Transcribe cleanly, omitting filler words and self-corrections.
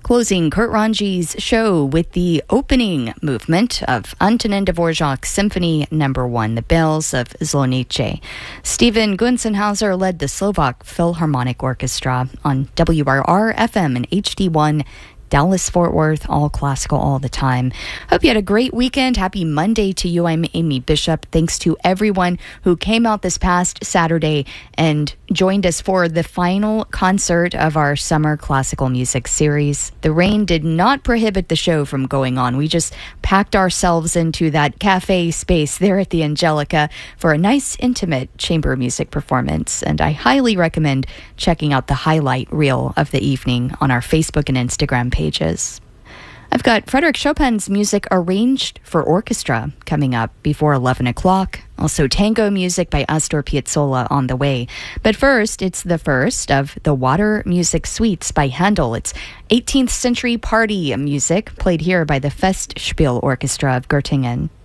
Closing Kurt Ranji's show with the opening movement of Antonin Dvorak's Symphony No. 1, The Bells of Zvonice. Steven Gunzenhauser led the Slovak Philharmonic Orchestra on WRR-FM and HD1 Dallas-Fort Worth, all classical all the time. Hope you had a great weekend. Happy Monday to you. I'm Amy Bishop. Thanks to everyone who came out this past Saturday and joined us for the final concert of our summer classical music series. The rain did not prohibit the show from going on. We just packed ourselves into that cafe space there at the Angelica for a nice, intimate chamber music performance. And I highly recommend checking out the highlight reel of the evening on our Facebook and Instagram pages. I've got Frederick Chopin's music arranged for orchestra coming up before 11 o'clock. Also tango music by Astor Piazzolla on the way. But first, it's the first of the Water Music Suites by Handel. It's 18th century party music played here by the Festspiel Orchestra of Göttingen.